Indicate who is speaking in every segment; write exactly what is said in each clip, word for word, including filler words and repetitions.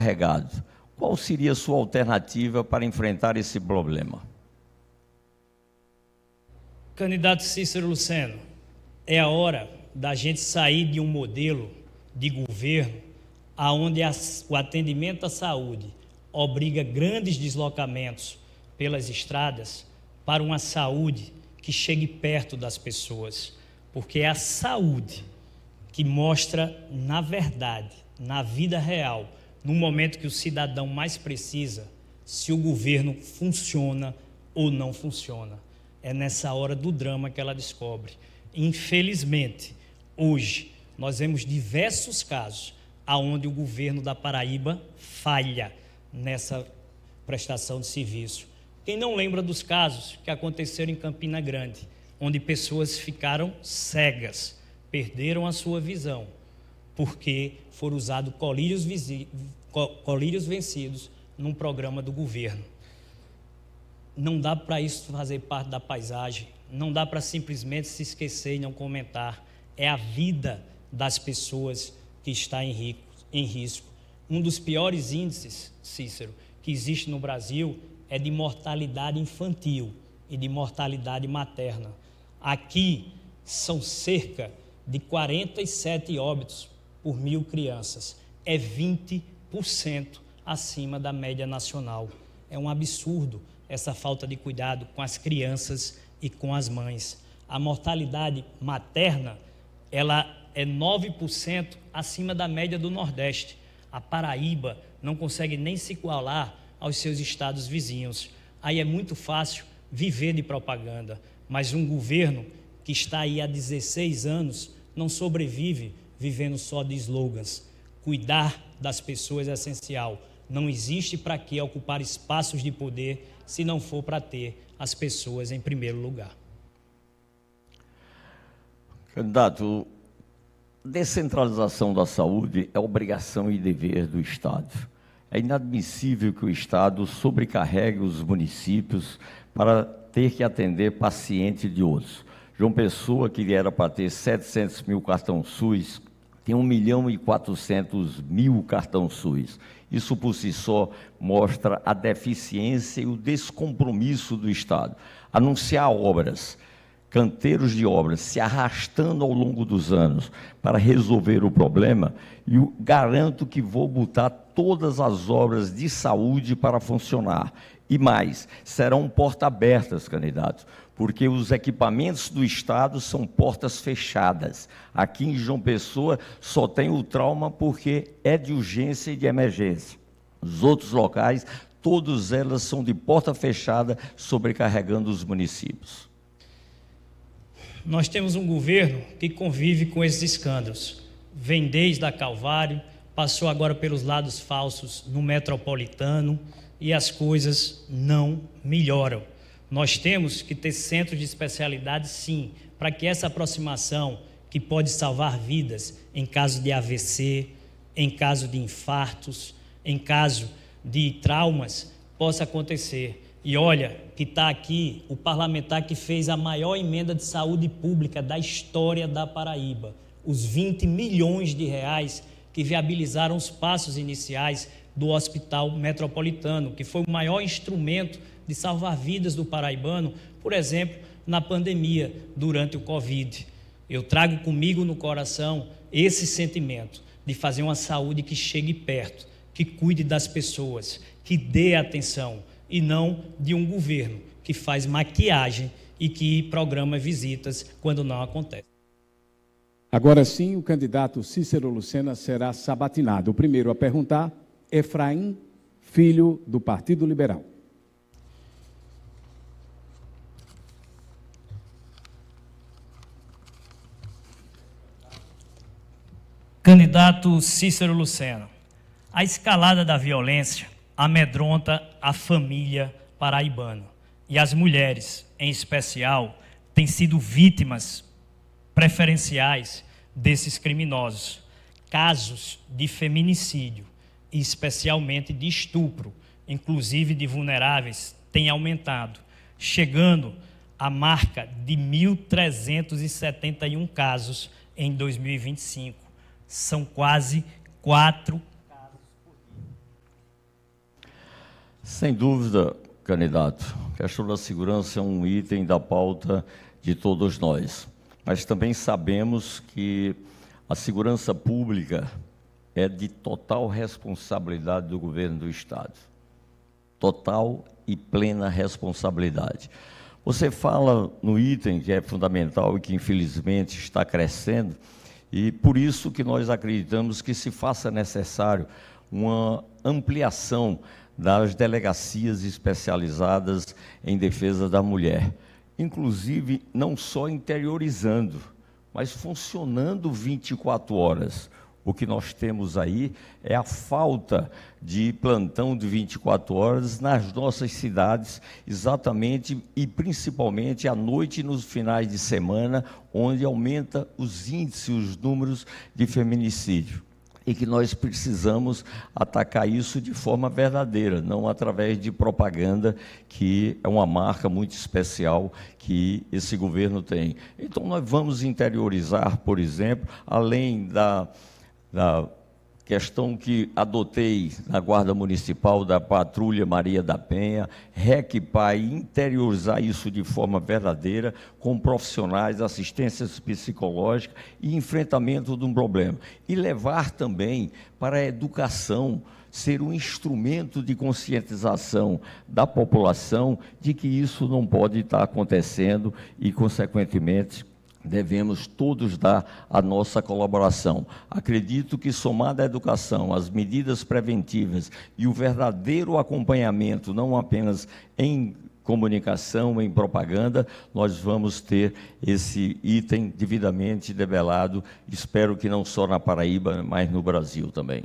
Speaker 1: sobrecarregados. Qual seria a sua alternativa para enfrentar esse problema?
Speaker 2: Candidato Cícero Lucena, é a hora da gente sair de um modelo de governo onde o atendimento à saúde obriga grandes deslocamentos pelas estradas para uma saúde que chegue perto das pessoas, porque é a saúde que mostra, na verdade, na vida real, no momento que o cidadão mais precisa, se o governo funciona ou não funciona. É nessa hora do drama que ela descobre. Infelizmente, hoje, nós vemos diversos casos onde o governo da Paraíba falha nessa prestação de serviço. Quem não lembra dos casos que aconteceram em Campina Grande, onde pessoas ficaram cegas, perderam a sua visão, porque foram usados colírios, colírios vencidos num programa do governo. Não dá para isso fazer parte da paisagem, não dá para simplesmente se esquecer e não comentar. É a vida das pessoas que está em, rico, em risco. Um dos piores índices, Cícero, que existe no Brasil é de mortalidade infantil e de mortalidade materna. Aqui são cerca de quarenta e sete óbitos por mil crianças. É vinte por cento acima da média nacional. É um absurdo essa falta de cuidado com as crianças e com as mães. A mortalidade materna, ela é nove por cento acima da média do Nordeste. A Paraíba não consegue nem se igualar aos seus estados vizinhos. Aí é muito fácil viver de propaganda, mas um governo que está aí há dezesseis anos não sobrevive vivendo só de slogans. Cuidar das pessoas é essencial. Não existe para que ocupar espaços de poder se não for para ter as pessoas em primeiro lugar.
Speaker 1: Candidato, descentralização da saúde é obrigação e dever do Estado. É inadmissível que o Estado sobrecarregue os municípios para ter que atender pacientes de outros. João Pessoa, que era para ter setecentos mil cartão SUS, tem um milhão e quatrocentos mil cartão SUS. Isso por si só mostra a deficiência e o descompromisso do Estado. Anunciar obras, canteiros de obras se arrastando ao longo dos anos para resolver o problema, e eu garanto que vou botar todas as obras de saúde para funcionar. E mais, serão portas abertas, candidatos, porque os equipamentos do Estado são portas fechadas. Aqui em João Pessoa só tem o trauma porque é de urgência e de emergência. Os outros locais, todas elas são de porta fechada, sobrecarregando os municípios.
Speaker 2: Nós temos um governo que convive com esses escândalos. Vem desde a Calvário, passou agora pelos lados falsos no Metropolitano e as coisas não melhoram. Nós temos que ter centros de especialidade, sim, para que essa aproximação, que pode salvar vidas em caso de A V C, em caso de infartos, em caso de traumas, possa acontecer. E olha, que está aqui o parlamentar que fez a maior emenda de saúde pública da história da Paraíba. Os vinte milhões de reais que viabilizaram os passos iniciais do Hospital Metropolitano, que foi o maior instrumento de salvar vidas do paraibano, por exemplo, na pandemia, durante o Covid. Eu trago comigo no coração esse sentimento de fazer uma saúde que chegue perto, que cuide das pessoas, que dê atenção, e não de um governo que faz maquiagem e que programa visitas quando não acontece.
Speaker 3: Agora sim, o candidato Cícero Lucena será sabatinado. O primeiro a perguntar, Efraim, filho do Partido Liberal.
Speaker 2: Candidato Cícero Lucena, a escalada da violência amedronta a família paraibana e as mulheres, em especial, têm sido vítimas preferenciais desses criminosos. Casos de feminicídio e especialmente de estupro, inclusive de vulneráveis, têm aumentado, chegando à marca de mil trezentos e setenta e um casos em dois mil e vinte e cinco. São quase quatro casos por dia.
Speaker 1: Sem dúvida, candidato, a questão da segurança é um item da pauta de todos nós, mas também sabemos que a segurança pública é de total responsabilidade do governo do Estado. Total e plena responsabilidade. Você fala no item que é fundamental e que infelizmente está crescendo, e por isso que nós acreditamos que se faça necessário uma ampliação das delegacias especializadas em defesa da mulher, inclusive não só interiorizando, mas funcionando vinte e quatro horas. O que nós temos aí é a falta de plantão de vinte e quatro horas nas nossas cidades, exatamente e principalmente à noite e nos finais de semana, onde aumenta os índices, os números de feminicídio. E que nós precisamos atacar isso de forma verdadeira, não através de propaganda, que é uma marca muito especial que esse governo tem. Então, nós vamos interiorizar, por exemplo, além da, da questão que adotei na Guarda Municipal da Patrulha Maria da Penha, reequipar e interiorizar isso de forma verdadeira, com profissionais, assistências psicológicas e enfrentamento de um problema. E levar também para a educação, ser um instrumento de conscientização da população de que isso não pode estar acontecendo e, consequentemente, devemos todos dar a nossa colaboração. Acredito que, somada à educação, as medidas preventivas e o verdadeiro acompanhamento, não apenas em comunicação, em propaganda, nós vamos ter esse item devidamente debelado, espero que não só na Paraíba, mas no Brasil também.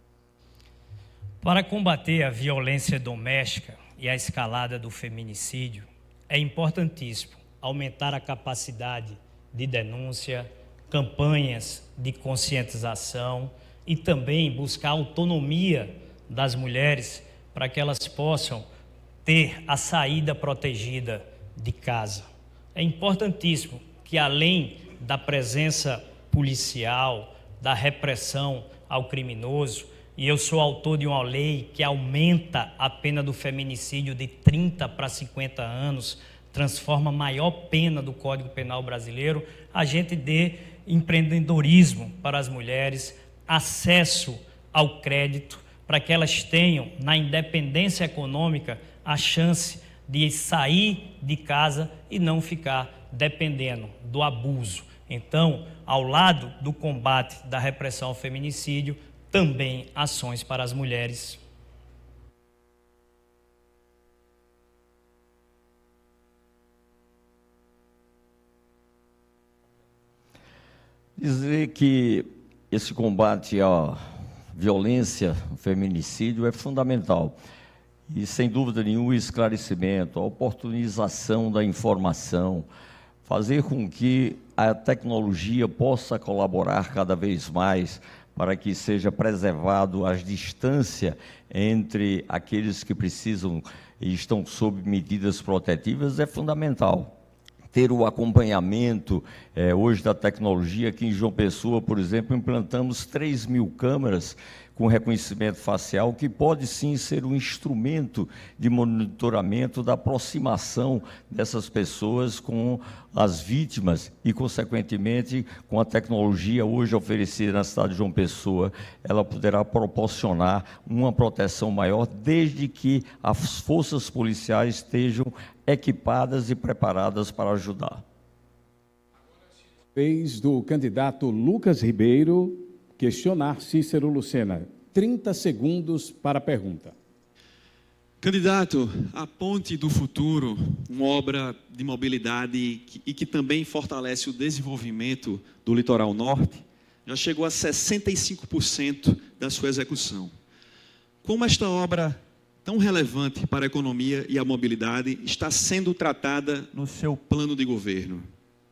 Speaker 2: Para combater a violência doméstica e a escalada do feminicídio, é importantíssimo aumentar a capacidade de denúncia, campanhas de conscientização e também buscar a autonomia das mulheres para que elas possam ter a saída protegida de casa. É importantíssimo que, além da presença policial, da repressão ao criminoso, e eu sou autor de uma lei que aumenta a pena do feminicídio de trinta para cinquenta anos, transforma a maior pena do Código Penal brasileiro, a gente dê empreendedorismo para as mulheres, acesso ao crédito, para que elas tenham, na independência econômica, a chance de sair de casa e não ficar dependendo do abuso. Então, ao lado do combate da repressão ao feminicídio, também ações para as mulheres.
Speaker 1: Dizer que esse combate à violência, ao feminicídio é fundamental. E, sem dúvida nenhuma, o esclarecimento, a oportunização da informação, fazer com que a tecnologia possa colaborar cada vez mais para que seja preservado a distância entre aqueles que precisam e estão sob medidas protetivas é fundamental. Ter o acompanhamento é, hoje da tecnologia. Aqui em João Pessoa, por exemplo, implantamos três mil câmeras com reconhecimento facial, que pode sim ser um instrumento de monitoramento da aproximação dessas pessoas com as vítimas e, consequentemente, com a tecnologia hoje oferecida na cidade de João Pessoa, ela poderá proporcionar uma proteção maior, desde que as forças policiais estejam equipadas e preparadas para ajudar.
Speaker 3: Vez do candidato Lucas Ribeiro questionar Cícero Lucena. trinta segundos para a pergunta.
Speaker 4: Candidato, a Ponte do Futuro, uma obra de mobilidade que, e que também fortalece o desenvolvimento do litoral norte, já chegou a sessenta e cinco por cento da sua execução. Como esta obra tão relevante para a economia e a mobilidade está sendo tratada no seu plano de governo?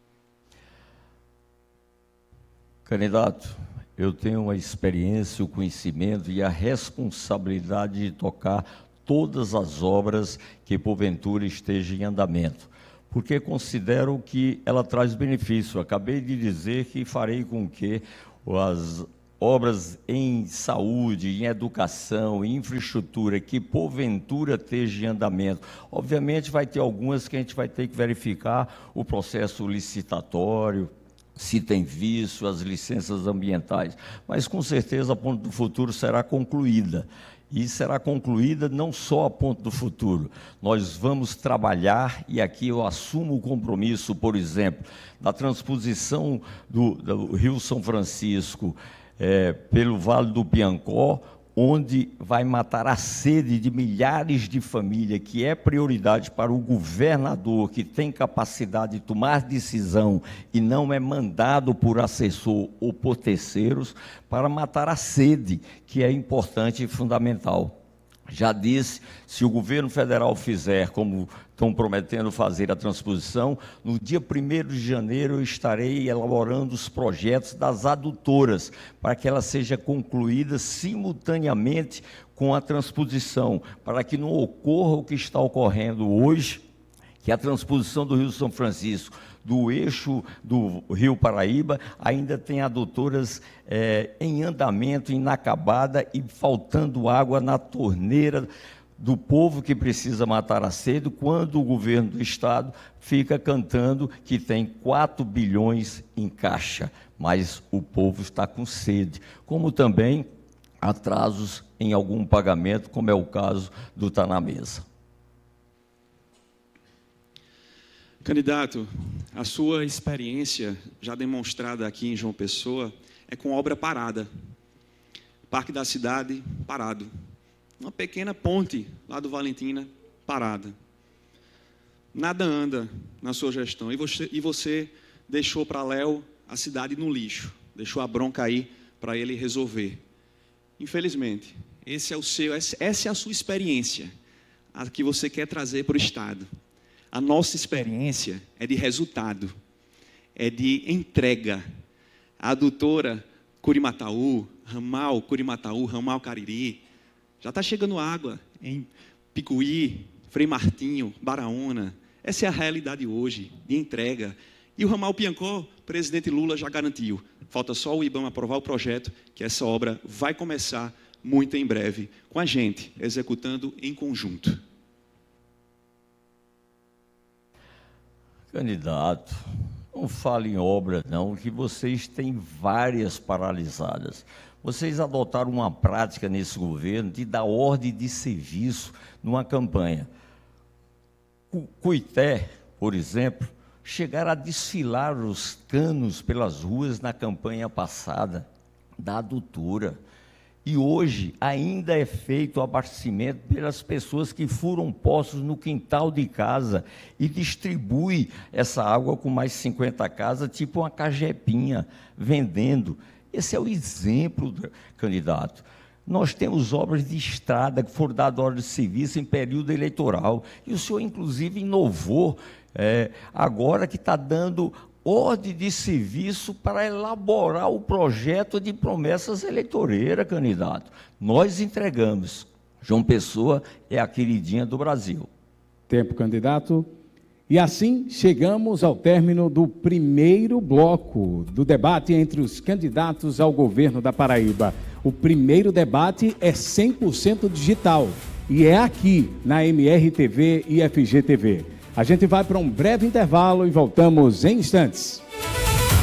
Speaker 1: Candidato, eu tenho a experiência, o conhecimento e a responsabilidade de tocar todas as obras que porventura estejam em andamento, porque considero que ela traz benefício. Acabei de dizer que farei com que as obras em saúde, em educação, em infraestrutura, que porventura esteja em andamento. Obviamente vai ter algumas que a gente vai ter que verificar o processo licitatório, se tem vício, as licenças ambientais, mas com certeza a Ponte do Futuro será concluída. E será concluída não só a Ponte do Futuro. Nós vamos trabalhar, e aqui eu assumo o compromisso, por exemplo, da transposição do, do Rio São Francisco é, pelo Vale do Piancó, onde vai matar a sede de milhares de famílias, que é prioridade para o governador, que tem capacidade de tomar decisão e não é mandado por assessor ou por terceiros, para matar a sede, que é importante e fundamental. Já disse, se o governo federal fizer, como estão prometendo fazer a transposição, no dia primeiro de janeiro eu estarei elaborando os projetos das adutoras, para que ela seja concluída simultaneamente com a transposição, para que não ocorra o que está ocorrendo hoje, que a transposição do Rio São Francisco, do eixo do Rio Paraíba, ainda tem adutoras é, em andamento, inacabada e faltando água na torneira do povo que precisa matar a sede, quando o governo do estado fica cantando que tem quatro bilhões em caixa, mas o povo está com sede, como também atrasos em algum pagamento, como é o caso do Tá na Mesa.
Speaker 4: Candidato, a sua experiência, já demonstrada aqui em João Pessoa, é com obra parada. Parque da Cidade, parado. Uma pequena ponte lá do Valentina, parada. Nada anda na sua gestão. E você, e você deixou para Léo a cidade no lixo. Deixou a bronca aí para ele resolver. Infelizmente, esse é o seu, essa é a sua experiência, a que você quer trazer para o Estado. A nossa experiência é de resultado, é de entrega. A adutora Curimataú, ramal Curimataú, ramal Cariri, já está chegando água em Picuí, Frei Martinho, Baraúna. Essa é a realidade hoje, de entrega. E o ramal Piancó, o presidente Lula já garantiu. Falta só o IBAMA aprovar o projeto, que essa obra vai começar muito em breve, com a gente executando em conjunto.
Speaker 1: Candidato, não fale em obra não, que vocês têm várias paralisadas. Vocês adotaram uma prática nesse governo de dar ordem de serviço numa campanha. Cuité, por exemplo, chegaram a desfilar os canos pelas ruas na campanha passada da adutora. E hoje ainda é feito o abastecimento pelas pessoas que furam poços no quintal de casa e distribui essa água com mais cinquenta casas, tipo uma cajepinha, vendendo. Esse é o exemplo, candidato. Nós temos obras de estrada que foram dadas ordem de serviço em período eleitoral. E o senhor, inclusive, inovou, é, agora que está dando ordem de serviço para elaborar o projeto de promessas eleitoreiras, candidato. Nós entregamos. João Pessoa é a queridinha do Brasil.
Speaker 3: Tempo, candidato. E assim chegamos ao término do primeiro bloco do debate entre os candidatos ao governo da Paraíba. O primeiro debate é cem por cento digital e é aqui na M R T V e F G T V. A gente vai para um breve intervalo e voltamos em instantes.